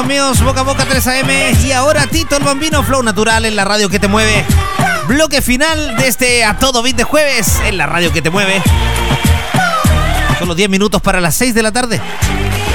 Míos, Boca a Boca 3 AM. Y ahora Tito el Bambino, Flow Natural en la radio que te mueve. Bloque final de este A Todo Beat de jueves en la radio que te mueve. Solo 10 minutos para las 6 de la tarde.